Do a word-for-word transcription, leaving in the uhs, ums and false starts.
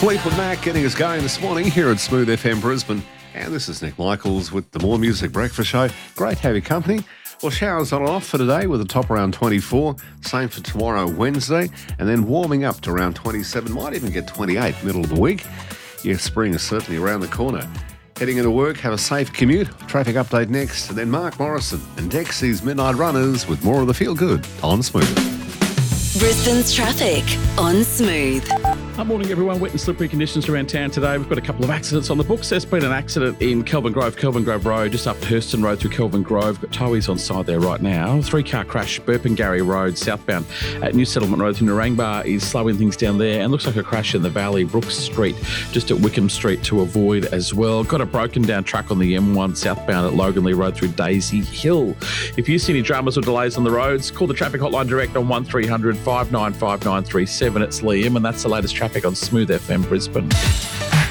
Fleetwood Mac getting us going this morning here at Smooth F M Brisbane. And this is Nick Michaels with the More Music Breakfast Show. Great to have your company. Well, showers on and off for today with a top around twenty-four. Same for tomorrow, Wednesday. And then warming up to around twenty-seven. Might even get twenty-eight middle of the week. Yeah, spring is certainly around the corner. Heading into work, have a safe commute. Traffic update next. And then Mark Morrison and Dexy's Midnight Runners with more of the Feel Good on Smooth. Brisbane's traffic on Smooth. Good morning, everyone. Wet and slippery conditions around town today. We've got a couple of accidents on the books. There's been an accident in Kelvin Grove, Kelvin Grove Road, just up Hurston Road through Kelvin Grove. Got towies on side there right now. Three-car crash, Burpengary Road, southbound at New Settlement Road through Narangba is slowing things down there. And looks like a crash in the Valley, Brooks Street, just at Wickham Street to avoid as well. Got a broken down truck on the M one southbound at Loganley Road through Daisy Hill. If you see any dramas or delays on the roads, call the traffic hotline direct on one three hundred five nine five nine three seven. It's Liam, and that's the latest traffic on Smooth F M Brisbane.